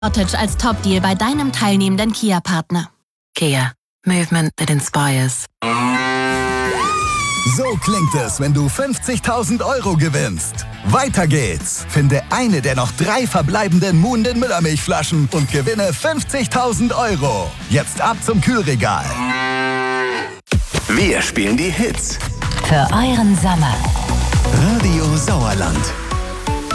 Sportage als Top-Deal bei deinem teilnehmenden Kia-Partner. Kia. Movement that inspires. So klingt es, wenn du 50.000 Euro gewinnst. Weiter geht's. Finde eine der noch 3 verbleibenden Muhnden Müllermilchflaschen und gewinne 50.000 Euro. Jetzt ab zum Kühlregal. Wir spielen die Hits. Für euren Sommer. Radio Sauerland.